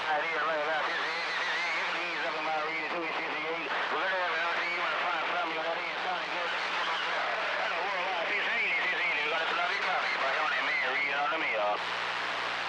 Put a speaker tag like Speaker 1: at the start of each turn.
Speaker 1: Right here, right about this here, you can ease up in my reading 268. Whatever, I'll see you want to find something that ain't sounding good. I know worldwide, this ain't, we got a bloody copy, but on it, man, reading on the mail.